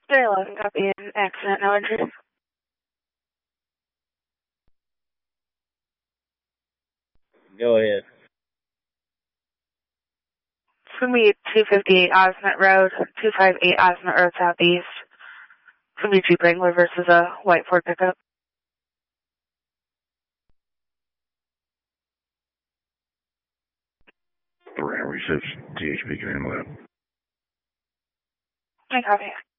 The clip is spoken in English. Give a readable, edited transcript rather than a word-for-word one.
311, copy an accident, no injuries. Go ahead. It's going to be 258 Osment Road, 258 Osment Road Southeast. It's going to be a Jeep Wrangler versus a white Ford pickup. Reception, THP can handle that. I copy.